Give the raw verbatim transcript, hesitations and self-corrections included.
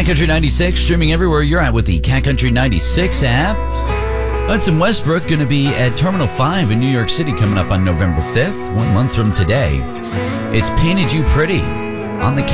Cat Country ninety-six, streaming everywhere you're at with the Cat Country ninety-six app. Hudson Westbrook going to be at Terminal five in New York City coming up on November fifth, one month from today. It's Painted You Pretty on the